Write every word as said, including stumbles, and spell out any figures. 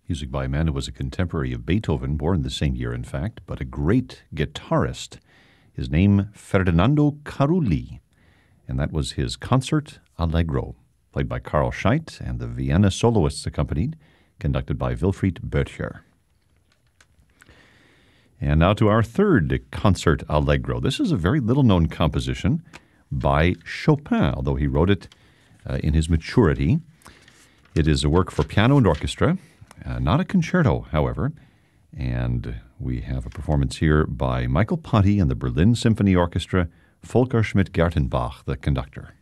music by a man who was a contemporary of Beethoven, born the same year, in fact, but a great guitarist. His name, Ferdinando Carulli, and that was his Concert Allegro, played by Carl Scheidt, and the Vienna soloists accompanied, conducted by Wilfried Böttcher. And now to our third Concert Allegro. This is a very little-known composition by Chopin, although he wrote it uh, in his maturity. It is a work for piano and orchestra, uh, not a concerto, however, and we have a performance here by Michael Ponty and the Berlin Symphony Orchestra, Volker Schmidt-Gertenbach, the conductor.